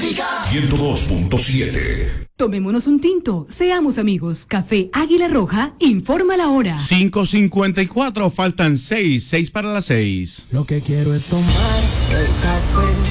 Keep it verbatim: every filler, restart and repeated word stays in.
ciento dos punto siete. Tomémonos un tinto, seamos amigos. Café Águila Roja, informa la hora. cinco cincuenta y cuatro, faltan seis, seis para las seis. Lo que quiero es tomar el café.